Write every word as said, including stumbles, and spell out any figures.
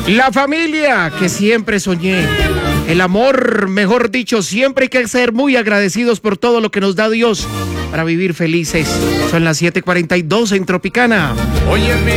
La familia que siempre soñé. El amor, mejor dicho, siempre hay que ser muy agradecidos por todo lo que nos da Dios para vivir felices. Son las siete cuarenta y dos en Tropicana. Óyeme,